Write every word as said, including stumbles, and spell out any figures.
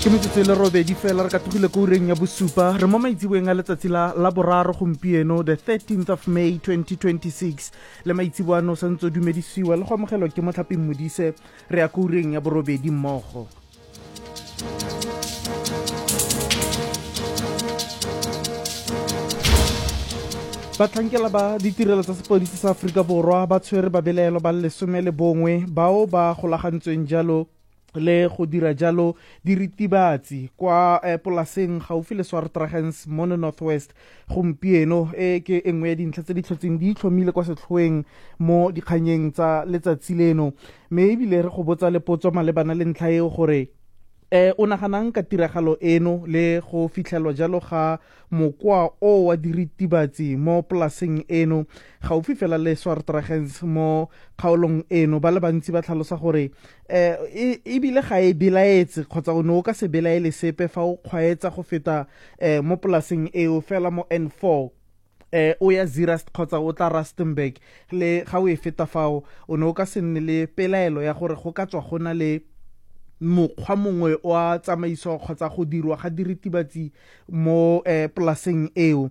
Ke metsotso e le robedi fela re ka togile ko ureng ya bosupa re mo maitsiboeng a letsatsi la la boraro gompieno the thirteenth of May twenty twenty-six le maitsibo ano sa ntse o dumedisiwa le go amogelwa ke Motlhapi Modise re ya ko ureng ya borobedi mmogo. Batlhankela ba ditirelo tsa sepodisi sa Aforika Borwa ba tshwere babelaelo ba lesome le bongwe bao ba golagantsweng jalo le go dira jalo diritibatsi kwa eh, polaseng gaufi le Swartrakens mo Northwest gompieno e ke engwe ya dintlha tse di tlhotseng di itlhomile kwa setlhoeng mo dikganyeng tsa letsatsi leno mme ebile re go botsa lepotso malebana le ntlha eo gore eh o naganang ka tiragalo eno le go fitlhelwa jalo ga mokwa o wa diritibatsi mo polaseng eno gaufi fela le Swartrakens mo kgaolong eno ba le bantsi ba tlhalosa gore eh e bile ga e belaetse kgotsa o ne o ka se belaele sepe fa o kgwaetsa go feta eh mo polaseng eo fela mo N four eh o ya Zeerust kgotsa o tla Rustenburg le ga o e feta fao o ne o ka se nne le pelaelo ya gore go ka tswa go na le mokgwa mongwe wa tsamaiso kgotsa go dirwa ga diritibatsi mo eh, polaseng eo